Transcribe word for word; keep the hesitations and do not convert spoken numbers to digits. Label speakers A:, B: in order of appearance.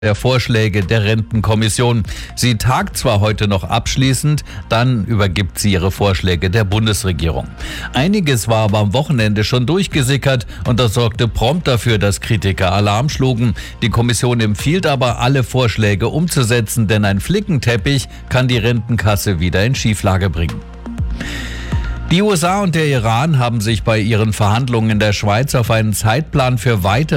A: der Vorschläge der Rentenkommission. Sie tagt zwar heute noch abschließend, dann übergibt sie ihre Vorschläge der Bundesregierung. Einiges war aber am Wochenende schon durchgesickert und das sorgte prompt dafür, dass Kritiker Alarm schlugen. Die Kommission empfiehlt aber, alle Vorschläge umzusetzen, denn ein Flickenteppich kann die Rentenkasse wieder in Schieflage bringen. Die U S A und der Iran haben sich bei ihren Verhandlungen in der Schweiz auf einen Zeitplan für weitere